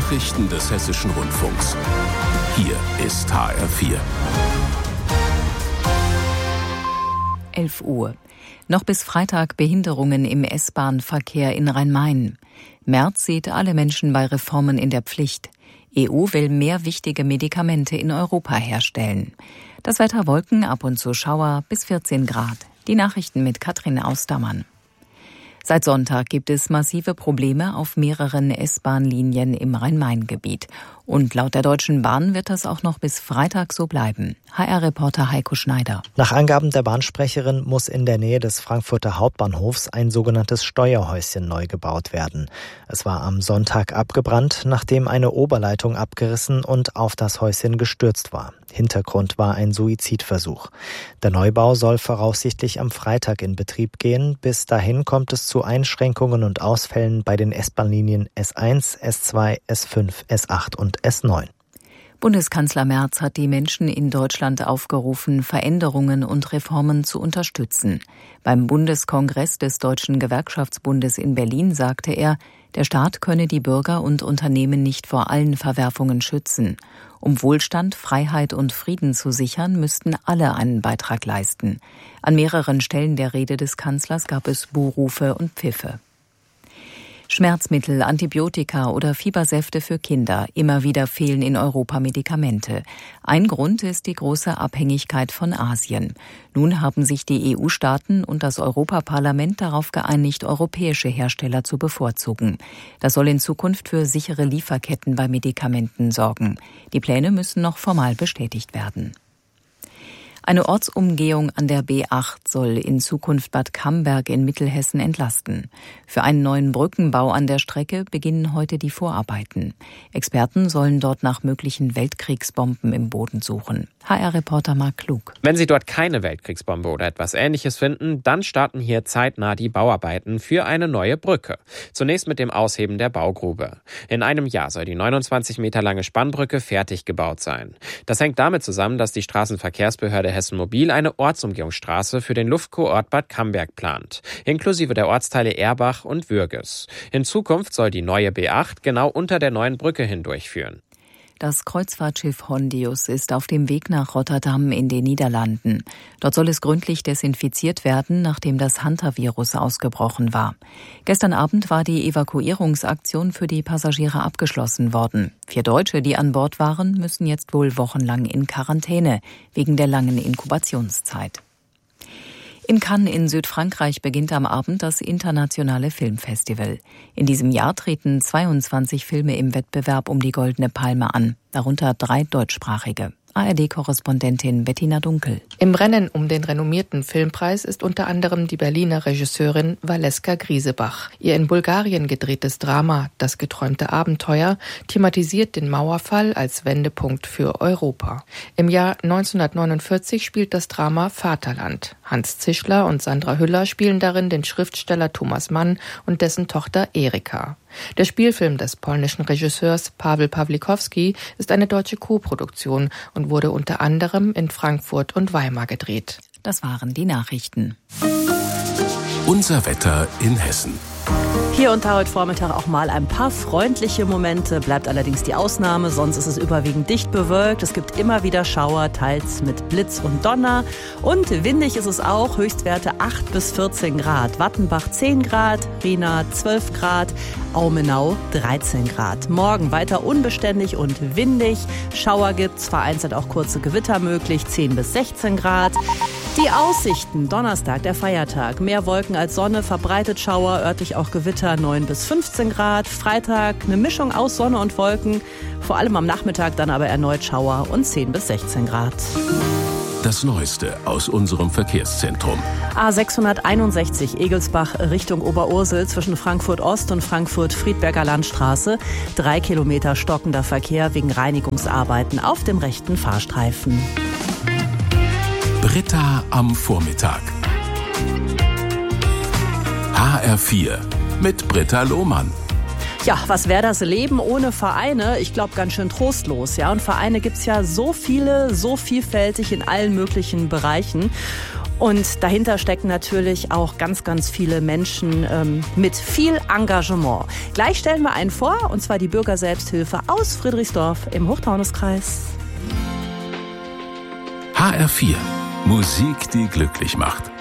Nachrichten des Hessischen Rundfunks. Hier ist HR4. 11 Uhr. Noch bis Freitag Behinderungen im S-Bahn-Verkehr in Rhein-Main. Merz sieht alle Menschen bei Reformen in der Pflicht. EU will mehr wichtige Medikamente in Europa herstellen. Das Wetter: Wolken, ab und zu Schauer, bis 14 Grad. Die Nachrichten mit Katrin Austermann. Seit Sonntag gibt es massive Probleme auf mehreren S-Bahn-Linien im Rhein-Main-Gebiet. Und laut der Deutschen Bahn wird das auch noch bis Freitag so bleiben. HR-Reporter Heiko Schneider. Nach Angaben der Bahnsprecherin muss in der Nähe des Frankfurter Hauptbahnhofs ein sogenanntes Steuerhäuschen neu gebaut werden. Es war am Sonntag abgebrannt, nachdem eine Oberleitung abgerissen und auf das Häuschen gestürzt war. Hintergrund war ein Suizidversuch. Der Neubau soll voraussichtlich am Freitag in Betrieb gehen. Bis dahin kommt es zu Einschränkungen und Ausfällen bei den S-Bahn-Linien S1, S2, S5, S8 und S9. Bundeskanzler Merz hat die Menschen in Deutschland aufgerufen, Veränderungen und Reformen zu unterstützen. Beim Bundeskongress des Deutschen Gewerkschaftsbundes in Berlin sagte er, der Staat könne die Bürger und Unternehmen nicht vor allen Verwerfungen schützen. Um Wohlstand, Freiheit und Frieden zu sichern, müssten alle einen Beitrag leisten. An mehreren Stellen der Rede des Kanzlers gab es Buhrufe und Pfiffe. Schmerzmittel, Antibiotika oder Fiebersäfte für Kinder. Immer wieder fehlen in Europa Medikamente. Ein Grund ist die große Abhängigkeit von Asien. Nun haben sich die EU-Staaten und das Europaparlament darauf geeinigt, europäische Hersteller zu bevorzugen. Das soll in Zukunft für sichere Lieferketten bei Medikamenten sorgen. Die Pläne müssen noch formal bestätigt werden. Eine Ortsumgehung an der B8 soll in Zukunft Bad Camberg in Mittelhessen entlasten. Für einen neuen Brückenbau an der Strecke beginnen heute die Vorarbeiten. Experten sollen dort nach möglichen Weltkriegsbomben im Boden suchen. HR-Reporter Marc Klug. Wenn Sie dort keine Weltkriegsbombe oder etwas Ähnliches finden, dann starten hier zeitnah die Bauarbeiten für eine neue Brücke. Zunächst mit dem Ausheben der Baugrube. In einem Jahr soll die 29 Meter lange Spannbrücke fertig gebaut sein. Das hängt damit zusammen, dass die Straßenverkehrsbehörde Hessen Mobil eine Ortsumgehungsstraße für den Luftkurort Bad Camberg plant, inklusive der Ortsteile Erbach und Würges. In Zukunft soll die neue B8 genau unter der neuen Brücke hindurchführen. Das Kreuzfahrtschiff Hondius ist auf dem Weg nach Rotterdam in den Niederlanden. Dort soll es gründlich desinfiziert werden, nachdem das Hantavirus ausgebrochen war. Gestern Abend war die Evakuierungsaktion für die Passagiere abgeschlossen worden. 4 Deutsche, die an Bord waren, müssen jetzt wohl wochenlang in Quarantäne, wegen der langen Inkubationszeit. In Cannes in Südfrankreich beginnt am Abend das internationale Filmfestival. In diesem Jahr treten 22 Filme im Wettbewerb um die Goldene Palme an, darunter 3 deutschsprachige. ARD-Korrespondentin Bettina Dunkel. Im Rennen um den renommierten Filmpreis ist unter anderem die Berliner Regisseurin Valeska Griesebach. Ihr in Bulgarien gedrehtes Drama »Das geträumte Abenteuer« thematisiert den Mauerfall als Wendepunkt für Europa. Im Jahr 1949 spielt das Drama »Vaterland«. Hans Zischler und Sandra Hüller spielen darin den Schriftsteller Thomas Mann und dessen Tochter Erika. Der Spielfilm des polnischen Regisseurs Paweł Pawlikowski ist eine deutsche Co-Produktion und wurde unter anderem in Frankfurt und Weimar gedreht. Das waren die Nachrichten. Unser Wetter in Hessen. Hier und da heute Vormittag auch mal ein paar freundliche Momente, bleibt allerdings die Ausnahme, sonst ist es überwiegend dicht bewölkt. Es gibt immer wieder Schauer, teils mit Blitz und Donner. Und windig ist es auch, Höchstwerte 8 bis 14 Grad. Wattenbach 10 Grad, Rienaar 12 Grad, Aumenau 13 Grad. Morgen weiter unbeständig und windig. Schauer gibt's, vereinzelt auch kurze Gewitter möglich, 10 bis 16 Grad. Die Aussichten, Donnerstag, der Feiertag. Mehr Wolken als Sonne, verbreitet Schauer, örtlich auch Gewitter, 9 bis 15 Grad. Freitag eine Mischung aus Sonne und Wolken, vor allem am Nachmittag dann aber erneut Schauer und 10 bis 16 Grad. Das Neueste aus unserem Verkehrszentrum. A661 Egelsbach Richtung Oberursel zwischen Frankfurt Ost und Frankfurt Friedberger Landstraße. 3 Kilometer stockender Verkehr wegen Reinigungsarbeiten auf dem rechten Fahrstreifen. Britta am Vormittag. HR4 mit Britta Lohmann. Ja, was wäre das Leben ohne Vereine? Ich glaube, ganz schön trostlos. Ja, und Vereine gibt's ja so viele, so vielfältig in allen möglichen Bereichen. Und dahinter stecken natürlich auch ganz, ganz viele Menschen mit viel Engagement. Gleich stellen wir einen vor, und zwar die Bürgerselbsthilfe aus Friedrichsdorf im Hochtaunuskreis. HR4. Musik, die glücklich macht.